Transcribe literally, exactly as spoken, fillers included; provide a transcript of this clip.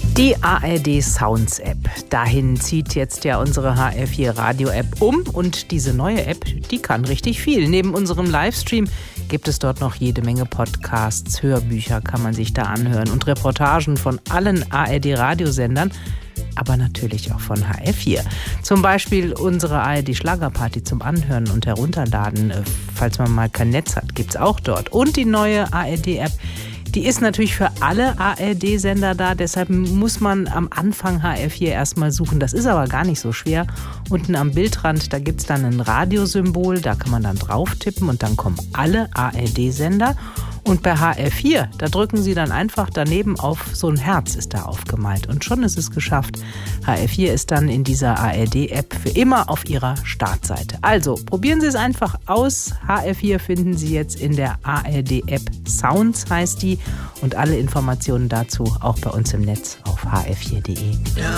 Die A R D Sounds App. Dahin zieht jetzt ja unsere H R vier Radio App um und diese neue App, die kann richtig viel. Neben unserem Livestream gibt es dort noch jede Menge Podcasts, Hörbücher kann man sich da anhören und Reportagen von allen A R D Radiosendern, aber natürlich auch von H R vier. Zum Beispiel unsere A R D Schlagerparty zum Anhören und Herunterladen, falls man mal kein Netz hat, gibt's auch dort. Und die neue A R D App, die ist natürlich für alle A R D-Sender da, deshalb muss man am Anfang H R vier erstmal suchen. Das ist aber gar nicht so schwer. Unten am Bildrand, da gibt es dann ein Radiosymbol, da kann man dann drauf tippen und dann kommen alle A R D-Sender. Und bei H R vier, da drücken Sie dann einfach daneben auf so ein Herz, ist da aufgemalt. Und schon ist es geschafft. H R vier ist dann in dieser A R D-App für immer auf Ihrer Startseite. Also probieren Sie es einfach aus. H R vier finden Sie jetzt in der A R D-App Sounds heißt die. Und alle Informationen dazu auch bei uns im Netz auf h r vier punkt d e. Ja,